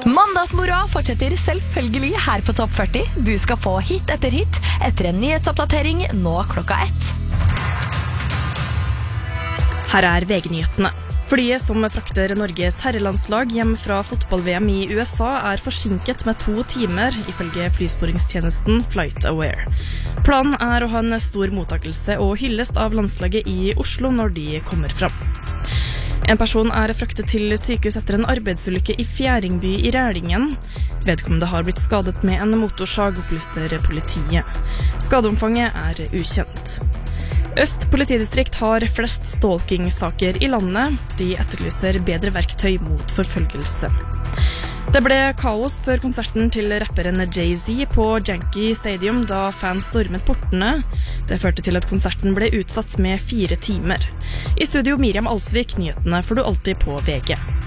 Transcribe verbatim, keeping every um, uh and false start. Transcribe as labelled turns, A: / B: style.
A: Mandagsmora fortsetter selvfølgelig her på Topp førti. Du skal få hit etter hit etter en nyhetsoppdatering nå klokka ett.
B: Her er V G-nyhetene. Flyet som frakter Norges herrelandslag hjem fra fotball-V M i U S A er forsinket med to timer, ifølge flysporingstjenesten FlightAware. Planen er å ha en stor mottakelse og hyllest av landslaget i Oslo når de kommer fram. En person er fraktet til sykehus etter en arbeidsulykke i Fjæringby i Rælingen. Vedkommende har blitt skadet med en motorsag, opplyser politiet. Skadeomfanget er ukjent. Øst politidistrikt har flest stalking-saker i landet. De etterlyser bedre verktøy mot forfølgelse. Det ble kaos før konserten til rapperen Jay-Z på Yankee Stadium da fans stormet portene. Det førte til at konserten ble utsatt med fire timer. I studio Miriam Alsvik, nyhetene får du alltid på V G.